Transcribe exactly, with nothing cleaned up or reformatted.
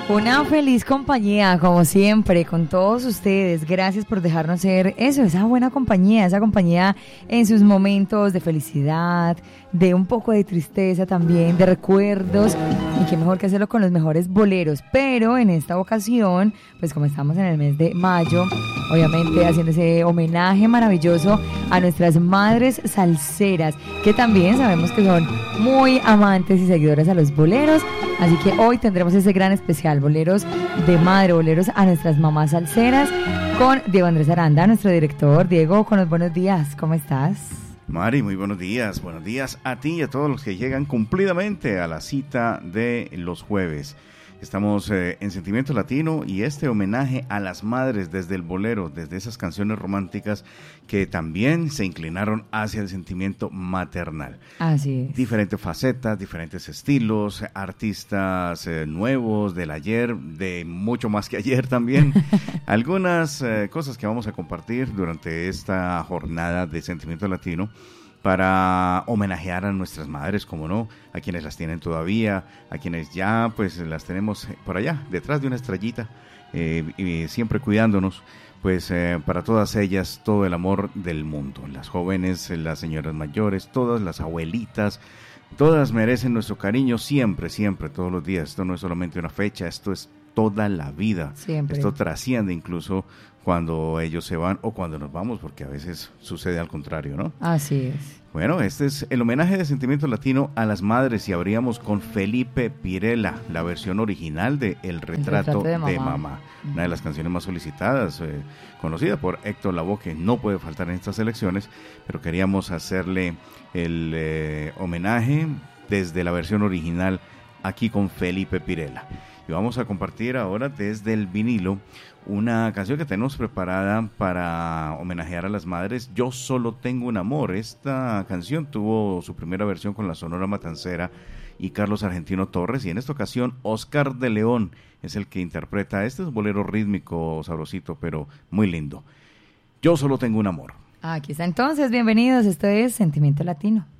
Una feliz compañía, como siempre, con todos ustedes. Gracias por dejarnos ser eso, esa buena compañía, esa compañía en sus momentos de felicidad, de un poco de tristeza también, de recuerdos, y qué mejor que hacerlo con los mejores boleros. Pero en esta ocasión, pues como estamos en el mes de mayo, obviamente haciendo ese homenaje maravilloso a nuestras madres salseras, que también sabemos que son muy amantes y seguidoras a los boleros. Así que hoy tendremos ese gran especial, boleros de madre, boleros a nuestras mamás salseras, con Diego Andrés Aranda, nuestro director. Diego, con los buenos días, ¿cómo estás? Mari, muy buenos días, buenos días a ti y a todos los que llegan cumplidamente a la cita de los jueves. Estamos eh, en Sentimiento Latino y este homenaje a las madres desde el bolero, desde esas canciones románticas que también se inclinaron hacia el sentimiento maternal. Así es. Diferentes facetas, diferentes estilos, artistas eh, nuevos del ayer, de mucho más que ayer también. Algunas eh, cosas que vamos a compartir durante esta jornada de Sentimiento Latino, para homenajear a nuestras madres, como no, a quienes las tienen todavía, a quienes ya pues las tenemos por allá, detrás de una estrellita, eh, y siempre cuidándonos, pues eh, para todas ellas todo el amor del mundo, las jóvenes, las señoras mayores, todas las abuelitas, todas merecen nuestro cariño siempre, siempre, todos los días. Esto no es solamente una fecha, esto es toda la vida. Siempre. Esto trasciende incluso cuando ellos se van o cuando nos vamos, porque a veces sucede al contrario, ¿no? Así es. Bueno, este es el homenaje de Sentimiento Latino a las madres y abríamos con Felipe Pirela, la versión original de El Retrato, El Retrato de Mamá, de Mamá, una de las canciones más solicitadas, eh, conocida por Héctor Lavoe, que no puede faltar en estas elecciones, pero queríamos hacerle el eh, homenaje desde la versión original aquí con Felipe Pirela. Y vamos a compartir ahora desde el vinilo una canción que tenemos preparada para homenajear a las madres, Yo Solo Tengo un Amor. Esta canción tuvo su primera versión con la Sonora Matancera y Carlos Argentino Torres, y en esta ocasión Oscar de León es el que interpreta. Este es un bolero rítmico, sabrosito, pero muy lindo. Yo Solo Tengo un Amor. Aquí está entonces, bienvenidos, esto es Sentimiento Latino.